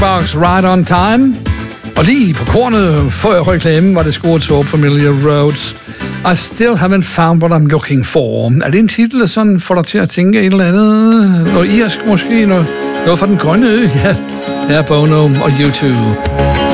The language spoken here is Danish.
Box Right on Time. Og lige på kornet før reklamen var det scoret så Familiar Roads. I still haven't found what I'm looking for. Er det en titel, der sådan får dig til at tænke et eller andet? Noget irsk måske? Noget fra den grønne ø? Ja, Bono og U2.